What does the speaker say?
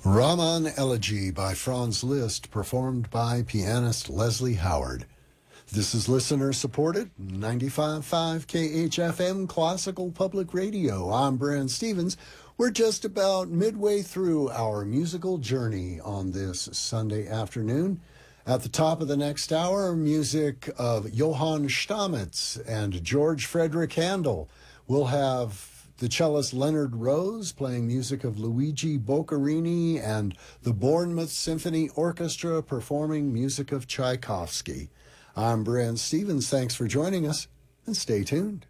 Raman Elegy by Franz Liszt, performed by pianist Leslie Howard. This is listener-supported 95.5 KHFM Classical Public Radio. I'm Brand Stevens. We're just about midway through our musical journey on this Sunday afternoon. At the top of the next hour, music of Johann Stamitz and George Frederick Handel. We'll have the cellist Leonard Rose playing music of Luigi Boccherini and the Bournemouth Symphony Orchestra performing music of Tchaikovsky. I'm Brand Stevens. Thanks for joining us, and stay tuned.